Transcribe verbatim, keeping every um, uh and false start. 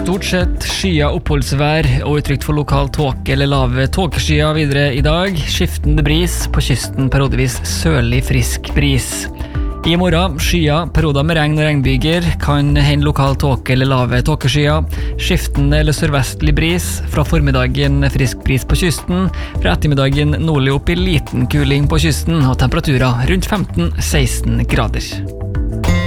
stort sett skyet oppholdsvær og utrygt for lokal tåke eller lave tåkeskyer videre i dag. Skiftende bris, på kysten periodevis sørlig frisk bris. I morgen skyet, perioder med regn og regnbyger, kan hende lokal tåke eller lave tåkeskyer. Skiftende eller sørvestlig bris, fra formiddagen frisk bris på kysten, fra ettermiddagen nordlig opp i liten kuling på kysten og temperaturer rundt femten til seksten grader.